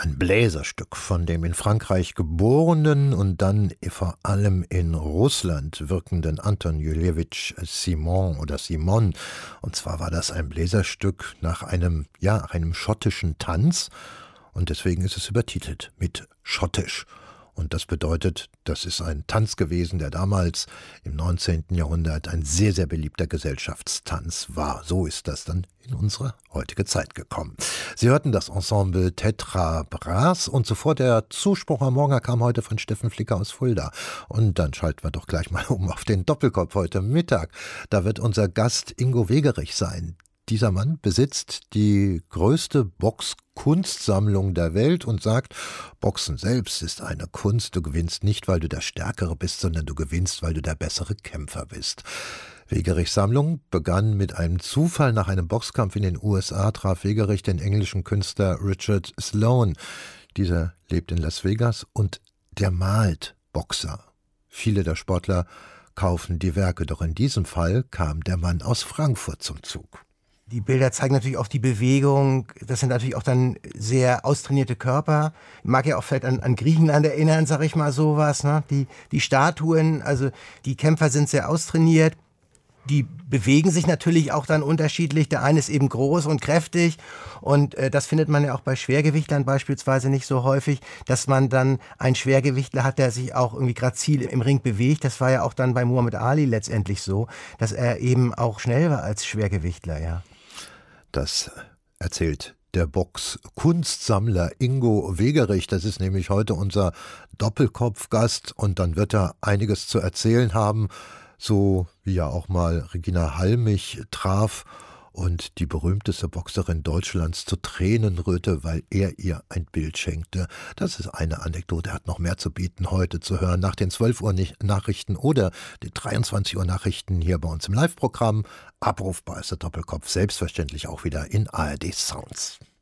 ein Bläserstück von dem in Frankreich geborenen und dann vor allem in Russland wirkenden Anton Juljewitsch Simon oder Simon. Und zwar war das ein Bläserstück nach einem schottischen Tanz und deswegen ist es übertitelt mit Schottisch. Und das bedeutet, das ist ein Tanz gewesen, der damals im 19. Jahrhundert ein sehr, sehr beliebter Gesellschaftstanz war. So ist das dann in unsere heutige Zeit gekommen. Sie hörten das Ensemble Tetra Bras und zuvor der Zuspruch am Morgen kam heute von Steffen Flicker aus Fulda. Und dann schalten wir doch gleich mal um auf den Doppelkopf heute Mittag. Da wird unser Gast Ingo Wegerich sein. Dieser Mann besitzt die größte Boxkunstsammlung der Welt und sagt, Boxen selbst ist eine Kunst. Du gewinnst nicht, weil du der Stärkere bist, sondern du gewinnst, weil du der bessere Kämpfer bist. Wegerichs Sammlung begann mit einem Zufall. Nach einem Boxkampf in den USA traf Wegerich den englischen Künstler Richard Sloane. Dieser lebt in Las Vegas und der malt Boxer. Viele der Sportler kaufen die Werke, doch in diesem Fall kam der Mann aus Frankfurt zum Zug. Die Bilder zeigen natürlich auch die Bewegung. Das sind natürlich auch dann sehr austrainierte Körper. Mag ja auch vielleicht an Griechenland erinnern, sag ich mal sowas. Ne? Die Statuen, also die Kämpfer sind sehr austrainiert. Die bewegen sich natürlich auch dann unterschiedlich. Der eine ist eben groß und kräftig und das findet man ja auch bei Schwergewichtlern beispielsweise nicht so häufig, dass man dann einen Schwergewichtler hat, der sich auch irgendwie grazil im Ring bewegt. Das war ja auch dann bei Muhammad Ali letztendlich so, dass er eben auch schnell war als Schwergewichtler, ja. Das erzählt der Boxkunstsammler Ingo Wegerich. Das ist nämlich heute unser Doppelkopfgast und dann wird er einiges zu erzählen haben, so wie er auch mal Regina Halmich traf und die berühmteste Boxerin Deutschlands zu Tränen rührte, weil er ihr ein Bild schenkte. Das ist eine Anekdote, er hat noch mehr zu bieten heute zu hören nach den 12 Uhr Nachrichten oder den 23 Uhr Nachrichten hier bei uns im Live-Programm. Abrufbar ist der Doppelkopf selbstverständlich auch wieder in ARD Sounds.